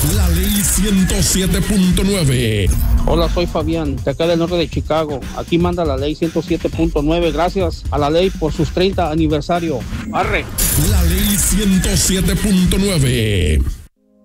La ley 107.9. Hola, soy Fabián, de acá del norte de Chicago. Aquí manda la ley 107.9. Gracias a la ley por sus 30 aniversario. ¡Arre! La ley 107.9.